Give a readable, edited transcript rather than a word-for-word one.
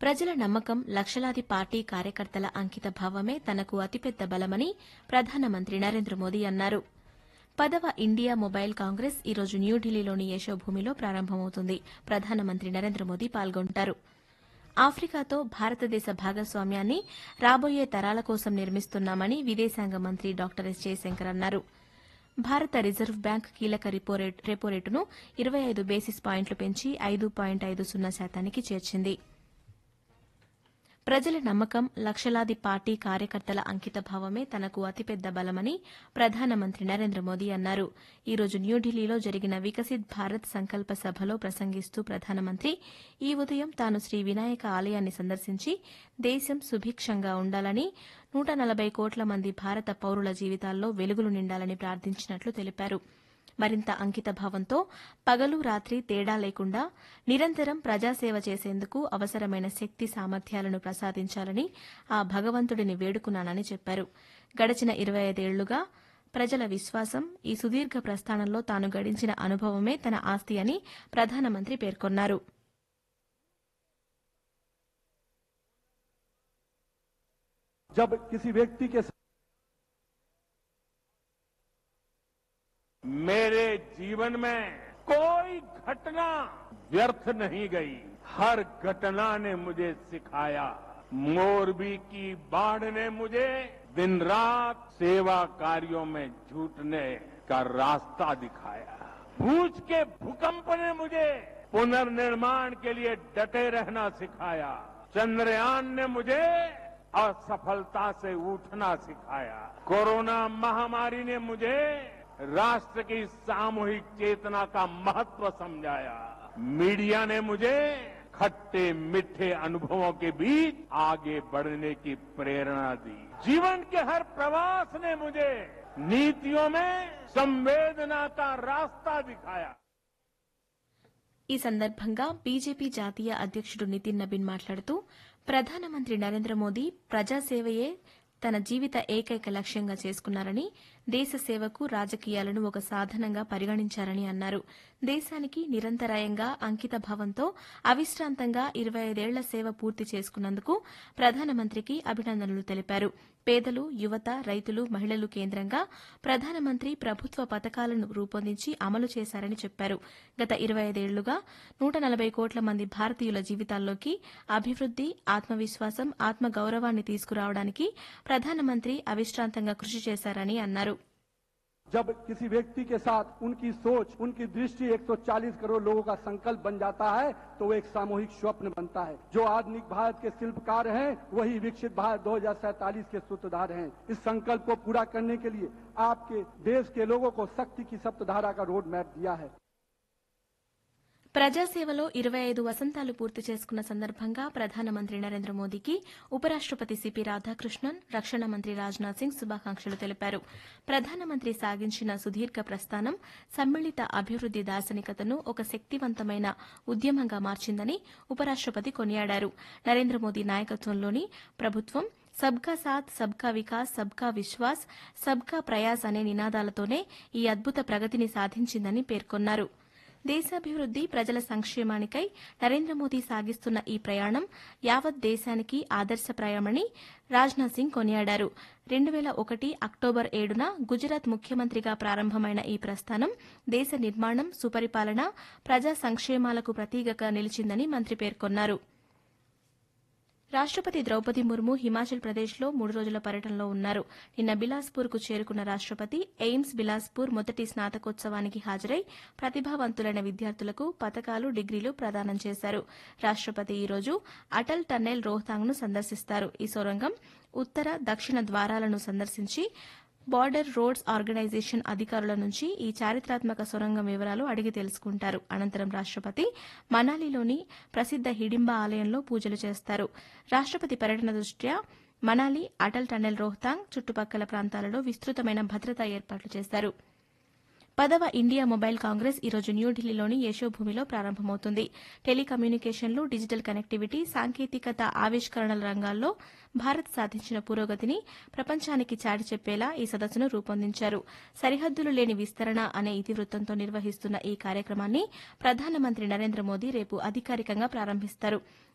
ప్రజల నమ్మకం లక్షలాది పార్టీ కార్యకర్తల అంకిత భావమే తనకు అతిపెద్ద బలమని ప్రధానమంత్రి నరేంద్ర మోదీ అన్నారు. 10వ ఇండియా మొబైల్ కాంగ్రెస్ ఈ రోజు న్యూఢిల్లీలోని యశోభూమిలో ప్రారంభమవుతుంది. ప్రధానమంత్రి నరేంద్ర మోదీ పాల్గొంటారు. ఆఫ్రికాతో భారతదేశ భాగస్వామ్యాన్ని రాబోయే తరాల కోసం నిర్మిస్తున్నామని విదేశాంగ మంత్రి డాక్టర్ ఎస్ జయశంకర్ అన్నారు. భారత రిజర్వ్ బ్యాంక్ కీలక రెపో రేటును 25 బేసిస్ పాయింట్లు పెంచి 5.50% చేర్చింది. ప్రజల నమ్మకం లక్షలాది పార్టీ కార్యకర్తల అంకిత భావమే తనకు అతిపెద్ద బలమని ప్రధానమంత్రి నరేంద్ర మోదీ అన్నారు. ఈ రోజు న్యూఢిల్లీలో జరిగిన వికసిత్ భారత్ సంకల్ప సభలో ప్రసంగిస్తూ ప్రధానమంత్రి ఈ ఉదయం తాను శ్రీ వినాయక ఆలయాన్ని సందర్శించి దేశం సుభిక్షంగా ఉండాలని 140 కోట్ల మంది భారత పౌరుల జీవితాల్లో వెలుగులు నిండాలని ప్రార్థించినట్లు తెలిపారు. మరింత అంకితభావంతో పగలు రాత్రి తేడా లేకుండా నిరంతరం ప్రజాసేవ చేసేందుకు అవసరమైన శక్తి సామర్థ్యాలను ప్రసాదించాలని ఆ భగవంతుడిని వేడుకున్నానని చెప్పారు. గడచిన 25 ఏళ్లుగా ప్రజల విశ్వాసం, ఈ సుదీర్ఘ ప్రస్థానంలో తాను గడించిన అనుభవమే తన ఆస్తి అని ప్రధానమంత్రి పేర్కొన్నారు. जब किसी व्यक्ति के मेरे जीवन में कोई घटना व्यर्थ नहीं गई, हर घटना ने मुझे सिखाया। मोरबी की बाढ़ ने मुझे दिन रात सेवा कार्यों में जुटने का रास्ता दिखाया। भूज के भूकंप ने मुझे पुनर्निर्माण के लिए डटे रहना सिखाया। चंद्रयान ने मुझे असफलता से उठना सिखाया। कोरोना महामारी ने मुझे राष्ट्र की सामूहिक चेतना का महत्व समझाया। मीडिया ने मुझे खट्टे मीठे अनुभवों के बीच आगे बढ़ने की प्रेरणा दी। जीवन के हर प्रवास ने मुझे नीतियों में संवेदना का रास्ता दिखाया। ఈ సందర్భంగా బీజేపీ జాతీయ అధ్యకుడు నితిన్ నబీన్ మాట్లాడుతూ ప్రధానమంత్రి నరేంద్ర మోదీ ప్రజాసేవయే తన జీవిత ఏకైక లక్ష్యంగా చేసుకున్నారని, దేశ సేవకు రాజకీయాలను ఒక సాధనంగా పరిగణించారని అన్నారు. దేశానికి నిరంతరాయంగా అంకిత భావంతో అవిశ్రాంతంగా 25 ఏళ్ల సేవ పూర్తి చేసుకున్నందుకు ప్రధానమంత్రికి అభినందనలు తెలిపారు. పేదలు, యువత, రైతులు, మహిళలు కేంద్రంగా ప్రధానమంత్రి ప్రభుత్వ పథకాలను రూపొందించి అమలు చేశారని చెప్పారు. గత 25 ఏళ్లుగా 140 కోట్ల మంది భారతీయుల జీవితాల్లోకి అభివృద్ది, ఆత్మవిశ్వాసం, ఆత్మగౌరవాన్ని తీసుకురావడానికి ప్రధానమంత్రి అవిశ్రాంతంగా కృషి చేశారని అన్నారు. जब किसी व्यक्ति के साथ उनकी सोच, उनकी दृष्टि 140 करोड़ लोगों का संकल्प बन जाता है तो वो एक सामूहिक स्वप्न बनता है। जो आधुनिक भारत के शिल्पकार हैं वही विकसित भारत 2047 के सूत्रधार हैं। इस संकल्प को पूरा करने के लिए आपके देश के लोगों को शक्ति की सप्तधारा का रोड मैप दिया है। ప్రజాసేవలో 25 వసంతాలు పూర్తి చేసుకున్న సందర్భంగా ప్రధానమంత్రి నరేంద్ర మోదీకి ఉపరాష్టపతి సిపి రాధాకృష్ణన్, రక్షణ మంత్రి రాజ్నాథ్ సింగ్ శుభాకాంక్షలు తెలిపారు. ప్రధానమంత్రి సాగించిన సుదీర్ఘ ప్రస్థానం సమ్మిళిత అభివృద్ది దార్శనికతను ఒక శక్తివంతమైన ఉద్యమంగా మార్చిందని ఉపరాష్టపతి కొనియాడారు. నరేంద్ర మోదీ నాయకత్వంలోని ప్రభుత్వం సబ్కా సాథ్, సబ్కా వికాస్, సబ్కా విశ్వాస్, సబ్కా ప్రయాస్ అనే నినాదాలతోనే ఈ అద్భుత ప్రగతిని సాధించిందని పేర్కొన్నారు. దేశాభివృద్ది, ప్రజల సంక్షేమానికై నరేంద్ర మోదీ సాగిస్తున్న ఈ ప్రయాణం యావత్ దేశానికి ఆదర్శప్రాయమని రాజ్నాథ్ సింగ్ కొనియాడారు. 2001 అక్టోబర్ 7న గుజరాత్ ముఖ్యమంత్రిగా ప్రారంభమైన ఈ ప్రస్థానం దేశ నిర్మాణం, సుపరిపాలన, ప్రజా సంక్షేమాలకు ప్రతీకగా నిలిచిందని మంత్రి పేర్కొన్నారు. రాష్టపతి ద్రౌపది ముర్ము హిమాచల్ ప్రదేశ్లో 3 రోజుల పర్యటనలో ఉన్నారు. నిన్న బిలాస్పూర్కు చేరుకున్న రాష్టపతి ఎయిమ్స్ బిలాస్పూర్ మొదటి స్నాతకోత్సవానికి హాజరై ప్రతిభావంతులైన విద్యార్థులకు పతకాలు, డిగ్రీలు ప్రదానం చేశారు. రాష్టపతి ఈ రోజు అటల్ టన్నెల్ రోహ్తాంగ్ను సందర్శిస్తారు. ఈ సొరంగం ఉత్తర, దక్షిణ ద్వారాలను సందర్శించి బార్డర్ రోడ్స్ ఆర్గనైజేషన్ అధికారుల నుంచి ఈ చారిత్రాత్మక సొరంగం వివరాలు అడిగి తెలుసుకుంటారు. అనంతరం రాష్టపతి మనాలిలోని ప్రసిద్ద హిడింబా ఆలయంలో పూజలు చేస్తారు. రాష్టపతి పర్యటన దృష్ట్యా మనాలి, అటల్ టన్నెల్ రోహ్తాంగ్ చుట్టుపక్కల ప్రాంతాలలో విస్తృతమైన భద్రతా ఏర్పాట్లు చేశారు. 10వ ఇండియా మొబైల్ కాంగ్రెస్ ఈ రోజు న్యూఢిల్లీలోని యశోభూమిలో ప్రారంభమవుతుంది. టెలికమ్యూనికేషన్లు, డిజిటల్ కనెక్టివిటీ, సాంకేతికత, ఆవిష్కరణల రంగాల్లో భారత్ సాధించిన పురోగతిని ప్రపంచానికి చాటి చెప్పేలా ఈ సదస్సును రూపొందించారు. సరిహద్దులు లేని విస్తరణ అనే ఇతివృత్తంతో నిర్వహిస్తున్న ఈ కార్యక్రమాన్ని ప్రధానమంత్రి నరేంద్ర మోదీ రేపు అధికారికంగా ప్రారంభిస్తారు.